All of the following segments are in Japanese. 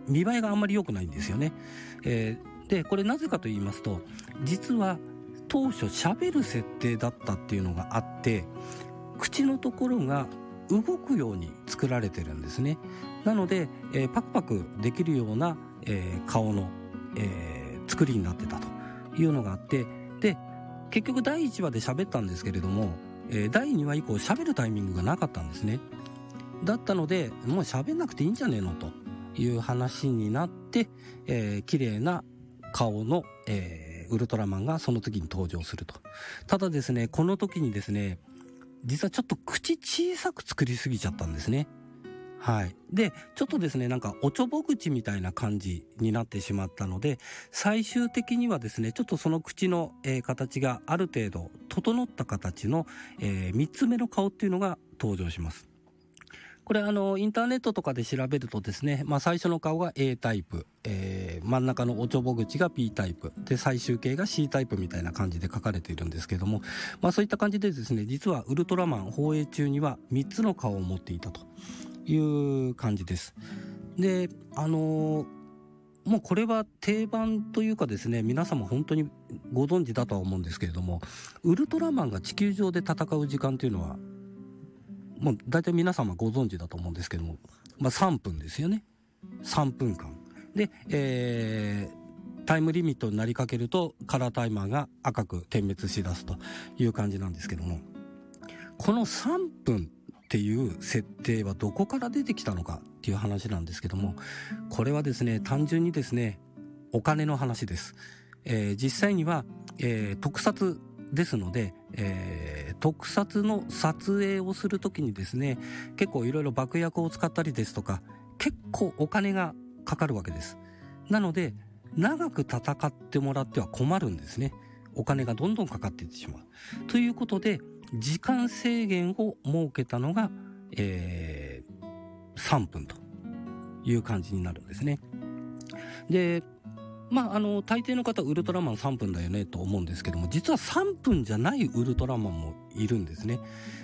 見栄えがあんまり良くないんですよね。でこれなぜかと言いますと、実は当初喋る設定だったっていうのがあって、口のところが動くように作られてるんですね。なので、パクパクできるような、顔の、作りになってたというのがあって、で結局第1話で喋ったんですけれども、第2話以降喋るタイミングがなかったんですね。だったのでもう喋んなくていいんじゃねえのという話になって、綺麗な顔の、ウルトラマンがその時に登場すると。ただですね、この時にですね、実はちょっと口小さく作りすぎちゃったんですね。はい。で、ちょっとですね、なんかおちょぼ口みたいな感じになってしまったので、最終的にはですね、ちょっとその口の、形がある程度整った形の、3つ目の顔っていうのが登場します。これインターネットとかで調べるとですね、最初の顔が A タイプ、真ん中のおちょぼ口が B タイプで、最終形が C タイプみたいな感じで書かれているんですけども、そういった感じでですね、実はウルトラマン放映中には3つの顔を持っていたという感じです。でもうこれは定番というかですね、皆様本当にご存知だとは思うんですけれども、ウルトラマンが地球上で戦う時間というのはもう大体皆様ご存知だと思うんですけども、3分ですよね。3分間で、タイムリミットになりかけるとカラータイマーが赤く点滅しだすという感じなんですけども、この3分っていう設定はどこから出てきたのかっていう話なんですけども、これはですね、単純にですね、お金の話です。実際には、特撮ですので、特撮の撮影をするときにですね、結構いろいろ爆薬を使ったりですとか、結構お金がかかるわけです。なので長く戦ってもらっては困るんですね。お金がどんどんかかっていってしまうということで、時間制限を設けたのが、3分という感じになるんですね。で大抵の方ウルトラマン3分だよねと思うんですけども、実は3分じゃないウルトラマンもいるんですね。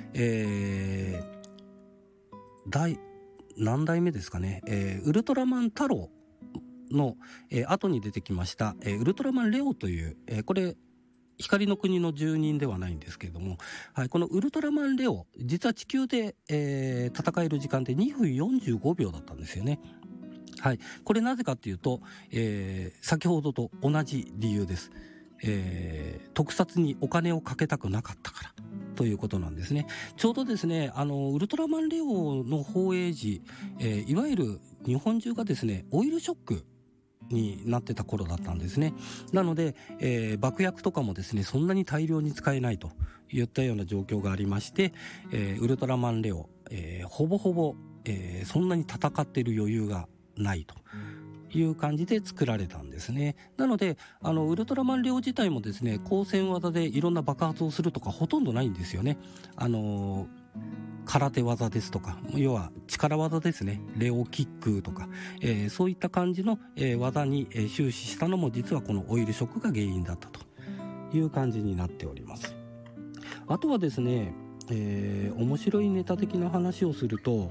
何代目ですかね、ウルトラマン太郎の、後に出てきました、ウルトラマンレオという、これ光の国の住人ではないんですけれども、はい、このウルトラマンレオ、実は地球で、戦える時間って2分45秒だったんですよね。はい、これなぜかっていうと、先ほどと同じ理由です。特撮にお金をかけたくなかったからということなんですね。ちょうどですね、ウルトラマンレオの放映時、いわゆる日本中がですね、オイルショックになってた頃だったんですね。なので、爆薬とかもですね、そんなに大量に使えないといったような状況がありまして、ウルトラマンレオ、ほぼほぼ、そんなに戦っている余裕がないという感じで作られたんですね。なのでウルトラマンレオ自体もですね、光線技でいろんな爆発をするとかほとんどないんですよね。空手技ですとか、要は力技ですね、レオキックとか、そういった感じの、技に、終始したのも実はこのオイルショックが原因だったという感じになっております。あとはですね、面白いネタ的な話をすると、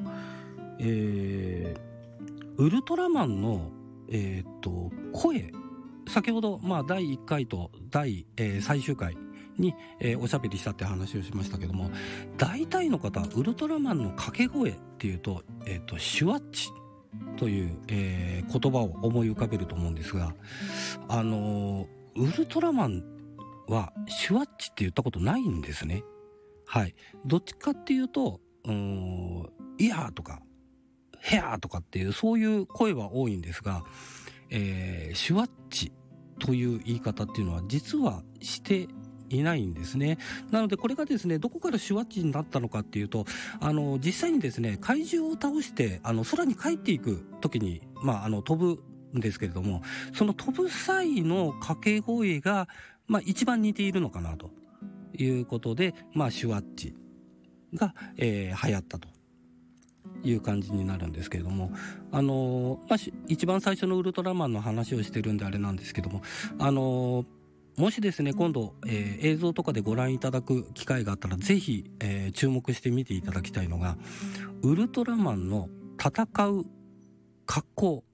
ウルトラマンの、声、先ほど、第1回と最終回に、おしゃべりしたって話をしましたけども、大体の方ウルトラマンの掛け声っていうと、シュワッチという、言葉を思い浮かべると思うんですが、ウルトラマンはシュワッチって言ったことないんですね。はい。どっちかっていうと、イヤーとかヘアーとかっていうそういう声は多いんですが、シュワッチという言い方っていうのは実はしていないんですね。なのでこれがですね、どこからシュワッチになったのかっていうと、実際にですね、怪獣を倒して空に帰っていく時に飛ぶんですけれども、その飛ぶ際の掛け声が一番似ているのかなということで、シュワッチが、流行ったという感じになるんですけれども、一番最初のウルトラマンの話をしてるんであれなんですけども、もしですね今度、映像とかでご覧いただく機会があったらぜひ、注目して見ていただきたいのが、ウルトラマンの戦う格好